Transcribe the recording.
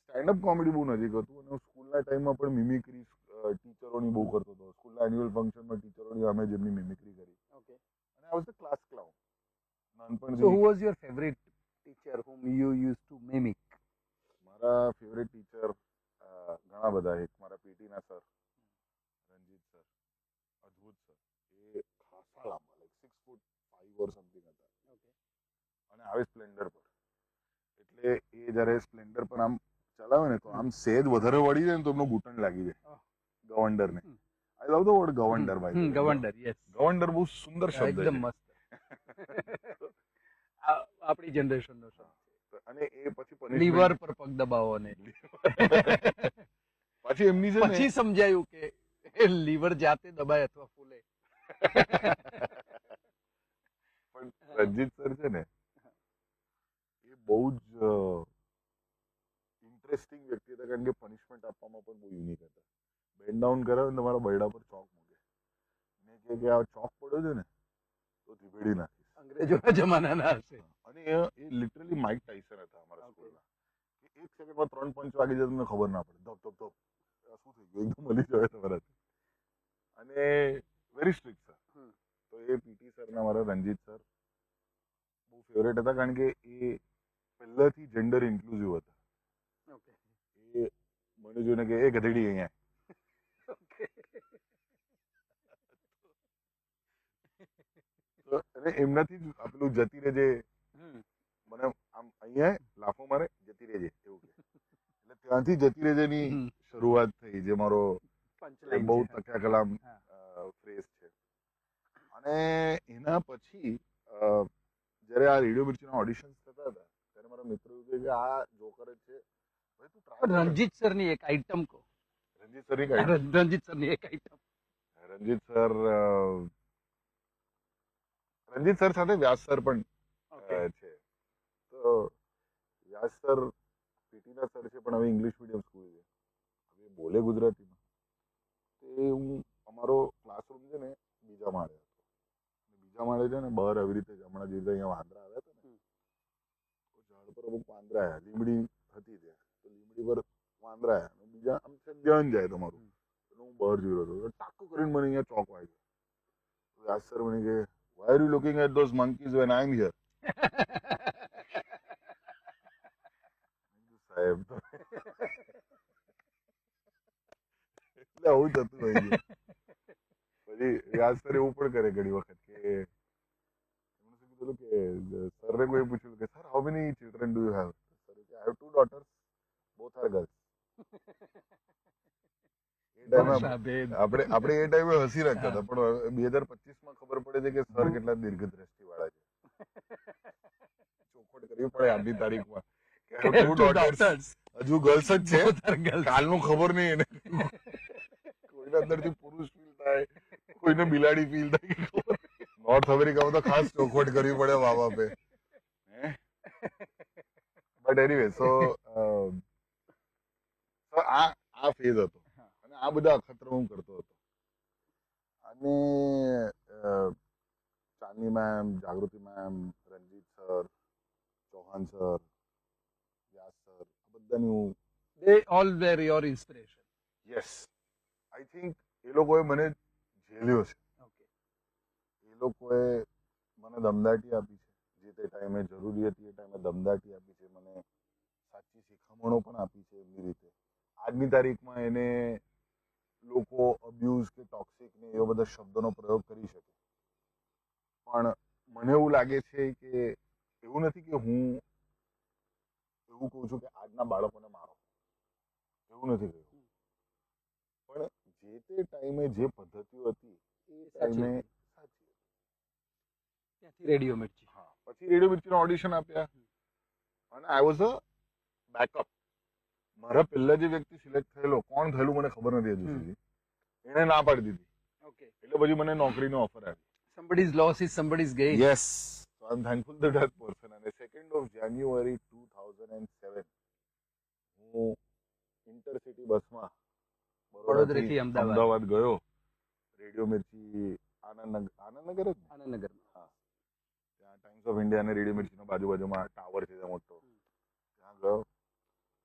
Standup comedy બહુ નજીક હતું અને સ્કૂલના ટાઈમમાં પણ મિમિક્રી ટીચરોની બહુ કરતો હતો. સ્કૂલના એન્યુઅલ ફંક્શનમાં ટીચરોની અમે જેમની મિમિક્રી કરી. Okay. અને આ was the class clown. So નાનપણથી who was your favorite teacher whom you used to mimic? મારા ફેવરેટ ટીચર ઘણા બધા. એક મારા પીટીના સર રંજીત સર, અદ્ભુત સર. એ ખાસા લાંબા, લાઈક 6'5" ઓર સમથિંગ હતા. Okay. અને આવે સ્પ્લેન્ડર પર. એટલે એ જ્યારે સ્પ્લેન્ડર પર આમ ચલાવે ને તો આમ સેજ વધારે વળી જાય ને તો એમનો ઘૂંટણ લાગી જાય ગવંડરને. આઈ લવ ધ વર્ડ ગવંડર ભાઈ. ગવંડર, yes. ગવંડર બહુ સુંદર શબ્દ એકદમ છે. મસ્ત. આપણી જનરેશન નો શબ્દ. અને એ પછી લીવર પર પગ દબાવો ને પછી એમની છે ને પછી સમજાયું કે લીવર જાતે દબાય અથવા ફૂલે. પણ રંજીત સર છે ને એ બહુ જ ઇન્ટરેસ્ટિંગ વ્યક્તિ હતા, કારણ કે પનિશમેન્ટ આપવામાં પણ બહુ યુનિક હતા. બેન્ડ ડાઉન કરાવે ને તમારા બરડા પર ચોક મૂકે ને કે આ ચોક પડ્યો છે ને તો ધીબેડી નાખીશ. અંગ્રેજોના જમાનાના હશે. અને એ લિટરલી માઇક ટાઇસન હતા અમારા સ્કૂલના. કે એક સેકન્ડમાં 3 પંચ વાગી જાય તમને ખબર ના પડે. ધપ ધપ ધપ શું થઈ ગયું એકદમ મળી જાય તમારાથી. અને વેરી સ્ટ્રિક્ટ સર. તો એ પીટી સરના મારા રંજીત સર બહુ ફેવરેટ હતા, કારણ કે એ પહેલાથી જેન્ડર ઇન્ક્લુઝિવ હતા. એ મને જોઈને કે એ ગધેડી અહીંયા. અને એમનાથી જ પેલું જતી રહેજે, મને આમ અહીંયા લાફો મારે જતી રહેજે એવું કે. એટલે ત્યાંથી જતી રહેજેની શરૂઆત થઈ, જે મારો બહુ તક્યા કલામ ફ્રેઝ છે. અને એના પછી જ્યારે આ રેડિયો મિર્ચીના ઓડિશન્સ થતા હતા ત્યારે મારા મિત્રો કે આ જોકર જ છે ભાઈ, તું ટ્રાય. રંજીત સરની એક આઈટમ કહો. રંજીત સરની રંજીત સરની એક આઈટમ. રંજીત સર સાથે વ્યાસ સર પણ છે. તો વ્યાસ સર પીટીના સર છે, પણ હવે ઇંગ્લિશ મીડિયમ સ્કૂલ છે. હવે બોલે ગુજરાતીમાં. તે હું અમારો ક્લાસરૂમ છે ને બીજા માળે હતો. બીજા માળે છે ને બહાર આવી રીતે હમણાં જે રીતે અહીંયા વાંદરા આવ્યા હતા ને, તો ઝાડ પર અમુક વાંદરા આવ્યા. લીમડી હતી ત્યાં, તો લીમડી પર વાંદરા આવ્યા. બીજા આમ ધ્યાન જાય તમારું. હું બહાર જોઈ રહ્યો હતો, ટાકું કરીને મને અહીંયા ચોક વાગ્યો. વ્યાસ સર મને કે why are you looking at those monkeys when I'm here? સાહેબ એટલે આવું થતું હોય છે. પછી વ્યાસ સર એવું પણ કરે ઘણી વખત કે એમણે શું કીધું કે સરને કોઈ પૂછ્યું કે sir how many children do you have? Sir કે I have 2 daughters, both are girls. આપણે એ ટાઈમે હસી રાખતા હતા, પણ 2025માં ખબર પડે છે કે સર કેટલા દીર્ઘદ્રષ્ટિ વાળા છે. ચોખવટ કરવી પડે આજની તારીખમાં કે હજુ ગર્લ્સ જ છે, કાલનું ખબર નહીં એને. કોઈને અંદરથી પુરુષ ફીલ થાય, કોઈને બિલાડી ફીલ થાય. નોર્થ અમેરિકામાં તો ખાસ ચોખવટ કરવી પડે મા બાપે. બટ એનીવે, સો આ ફેઝ હતો. આ બધા અખતરો હું કરતો હતો. અને ચાંદની મેમ, જાગૃતિ ma'am, Ranjit sir, Chauhan sir, વ્યાસ સર, આ બધાની હું They all were your inspiration. Yes, I think એ લોકોએ મને ઝેલ્યો છે. એ લોકોએ મને દમદાટી આપી છે. જે તે ટાઈમે જરૂરી હતી એ ટાઈમે દમદાટી આપી છે. મને સાચી શિખામણો પણ આપી છે એમની રીતે. આજની તારીખમાં એને લોકો અબ્યુઝ કે ટોક્સિક ને એવા બધા શબ્દોનો પ્રયોગ કરી શકે, પણ મને એવું લાગે છે કે એવું નથી કે હું એવું કહું છું કે આજના બાળકોને મારો, એવું નથી કહ્યું. પણ જે તે ટાઈમે જે પદ્ધતિઓ હતી એ ટાઈમે સાચી હતી. ત્યાંથી રેડિયો મિર્ચી. હા, પછી રેડિયો મિર્ચીના ઓડિશન આપ્યા અને આઈ વોઝ અ બેકઅપ. મારા પહેલા જે વ્યક્તિ સિલેક્ટ થયેલો, કોણ થયેલું મને ખબર નથી હજુ સુધી, એને ના પાડી દીધી. એટલે પછી મને નોકરીનો ઓફર આવી. Somebody's loss is somebody's gain. Yes, so I'm thankful to that person. અને 2nd of January 2007 હું ઇન્ટરસિટી બસમાં બરોડાથી અમદાવાદ ગયો. રેડિયો મિર્ચી આનંદનગર જ ને? આનંદનગર. હા, ત્યાં ટાઈમ્સ ઓફ ઇન્ડિયા અને રેડિયો મિર્ચીનો બાજુમાં ટાવર છે મોટો, ત્યાં ગયો.